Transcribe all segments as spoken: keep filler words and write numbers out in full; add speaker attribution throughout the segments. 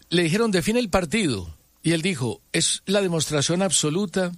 Speaker 1: le dijeron, define el partido. Y él dijo, es la demostración absoluta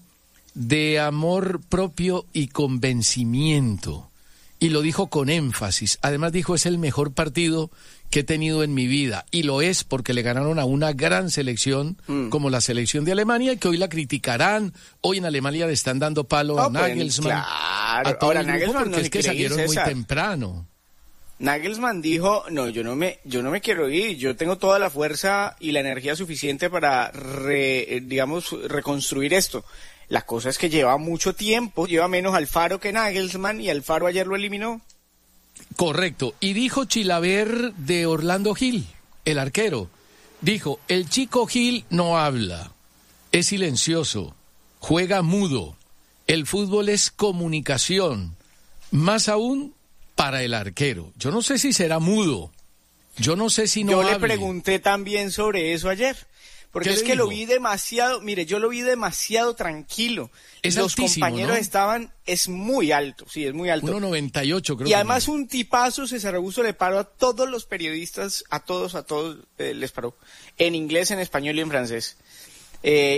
Speaker 1: de amor propio y convencimiento. Y lo dijo con énfasis. Además dijo, es el mejor partido que he tenido en mi vida. Y lo es porque le ganaron a una gran selección mm. como la selección de Alemania, que hoy la criticarán. Hoy en Alemania le están dando palo
Speaker 2: no,
Speaker 1: a Nagelsmann.
Speaker 2: Claro.
Speaker 1: A todo
Speaker 2: Ahora,
Speaker 1: el grupo
Speaker 2: Nagelsmann
Speaker 1: porque
Speaker 2: no
Speaker 1: es que salieron
Speaker 2: ir,
Speaker 1: muy temprano.
Speaker 2: Nagelsmann dijo, no, yo no me yo no me quiero ir, yo tengo toda la fuerza y la energía suficiente para, re, digamos, reconstruir esto. La cosa es que lleva mucho tiempo, lleva menos Alfaro que Nagelsmann, y Alfaro ayer lo eliminó.
Speaker 1: Correcto. Y dijo Chilaver de Orlando Gil, el arquero, dijo, el chico Gil no habla, es silencioso, juega mudo, el fútbol es comunicación, más aún para el arquero. Yo no sé si será mudo, yo no sé si no
Speaker 2: Yo
Speaker 1: hable.
Speaker 2: le pregunté también sobre eso ayer. Porque es que dijo? Lo vi demasiado, mire, yo lo vi demasiado tranquilo.
Speaker 1: Es
Speaker 2: Los
Speaker 1: altísimo,
Speaker 2: compañeros
Speaker 1: ¿no?
Speaker 2: estaban, es muy alto, sí, es muy alto.
Speaker 1: uno noventa y ocho creo.
Speaker 2: Y además un tipazo, César Augusto le paró a todos los periodistas, a todos, a todos eh, les paró. En inglés, en español y en francés. Eh,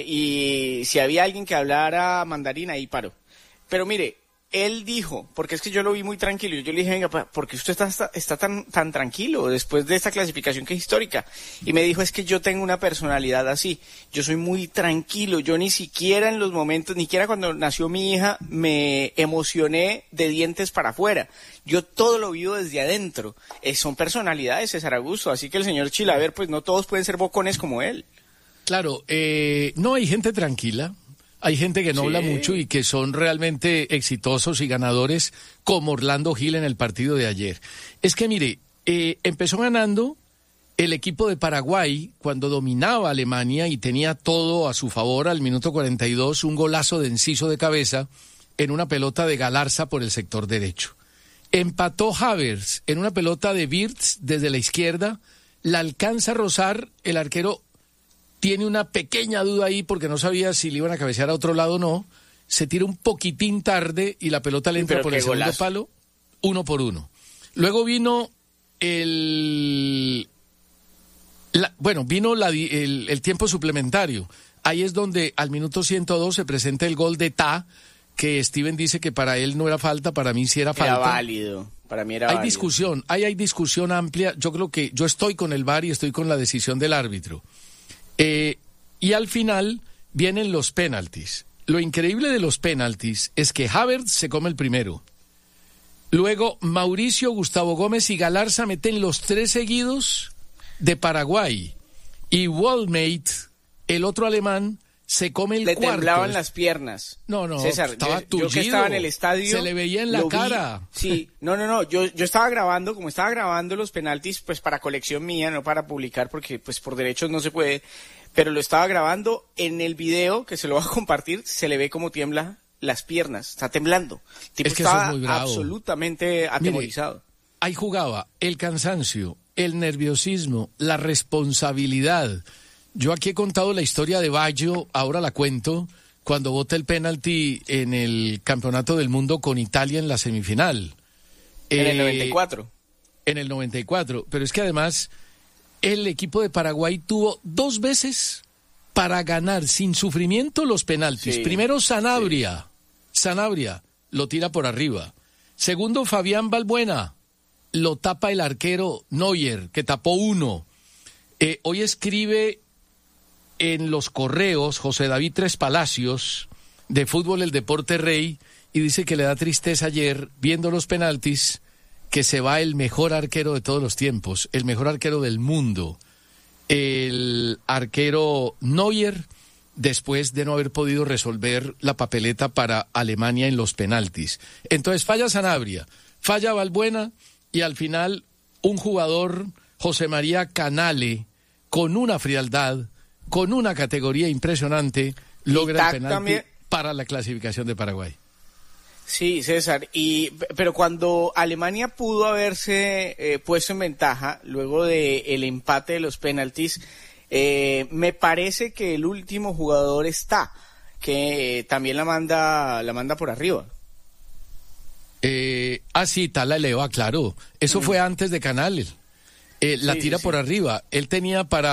Speaker 2: y si había alguien que hablara mandarín, ahí paró. Pero mire, él dijo, porque es que yo lo vi muy tranquilo, y yo le dije, venga, ¿por qué usted está, está, está tan, tan tranquilo después de esta clasificación que es histórica? Y me dijo, es que yo tengo una personalidad así, yo soy muy tranquilo, yo ni siquiera en los momentos, ni siquiera cuando nació mi hija, me emocioné de dientes para afuera, yo todo lo vivo desde adentro. Eh, son personalidades, César Augusto, así que el señor Chilaver, pues no todos pueden ser bocones como él.
Speaker 1: Claro, eh, no hay gente tranquila. Hay gente que no sí. habla mucho y que son realmente exitosos y ganadores, como Orlando Gil en el partido de ayer. Es que, mire, eh, empezó ganando el equipo de Paraguay cuando dominaba Alemania y tenía todo a su favor al minuto cuarenta y dos, un golazo de Enciso de cabeza en una pelota de Galarza por el sector derecho. Empató Havertz en una pelota de Wirtz desde la izquierda, la alcanza a rozar, el arquero tiene una pequeña duda ahí porque no sabía si le iban a cabecear a otro lado o no. Se tira un poquitín tarde y la pelota le entra por el segundo golazo. Palo, uno por uno. Luego vino el... La, bueno, vino la, el, el tiempo suplementario. Ahí es donde al minuto ciento dos se presenta el gol de Ta, que Steven dice que para él no era falta, para mí sí era falta.
Speaker 2: Era válido, para mí era
Speaker 1: Hay
Speaker 2: válido.
Speaker 1: discusión, ahí hay discusión amplia. Yo creo que yo estoy con el V A R y estoy con la decisión del árbitro. Eh, y al final vienen los penaltis. Lo increíble de los penaltis es que Havertz se come el primero. Luego Mauricio, Gustavo Gómez y Galarza meten los tres seguidos de Paraguay. Y Waldmate, el otro alemán, se come el
Speaker 2: le
Speaker 1: cuarto.
Speaker 2: Le temblaban las piernas.
Speaker 1: No, no,
Speaker 2: César,
Speaker 1: estaba
Speaker 2: yo,
Speaker 1: tullido.
Speaker 2: yo que estaba en el estadio.
Speaker 1: Se le veía en la cara.
Speaker 2: Vi, sí, no, no, no, yo, yo estaba grabando, como estaba grabando los penaltis, pues para colección mía, no para publicar, porque pues por derechos no se puede, pero lo estaba grabando en el video, que se lo voy a compartir, se le ve cómo tiembla las piernas, está temblando. El tipo
Speaker 1: es que
Speaker 2: estaba
Speaker 1: eso es muy bravo.
Speaker 2: Absolutamente atemorizado.
Speaker 1: Mire, ahí jugaba el cansancio, el nerviosismo, la responsabilidad. Yo aquí he contado la historia de Baggio, ahora la cuento, cuando bota el penalti en el Campeonato del Mundo con Italia en la semifinal.
Speaker 2: En eh, el noventa y cuatro.
Speaker 1: En el noventa y cuatro, pero es que además el equipo de Paraguay tuvo dos veces para ganar sin sufrimiento los penaltis. Sí, Primero Sanabria, sí. Sanabria lo tira por arriba. Segundo Fabián Balbuena, lo tapa el arquero Neuer, que tapó uno. Eh, hoy escribe en los correos José David Tres Palacios, de Fútbol El Deporte Rey, y dice que le da tristeza ayer, viendo los penaltis, que se va el mejor arquero de todos los tiempos, el mejor arquero del mundo, el arquero Neuer, después de no haber podido resolver la papeleta para Alemania en los penaltis. Entonces falla Sanabria, falla Balbuena, y al final un jugador, José María Canale, con una frialdad, con una categoría impresionante, logra el penalti también para la clasificación de Paraguay.
Speaker 2: Sí, César, y pero cuando Alemania pudo haberse eh, puesto en ventaja luego de el empate de los penaltis, eh, me parece que el último jugador está, que eh, también la manda la manda por arriba.
Speaker 1: Eh, ah, sí, está la eleva, claro. Eso mm. fue antes de Canales. Eh, la sí, tira sí, por sí. arriba. Él tenía para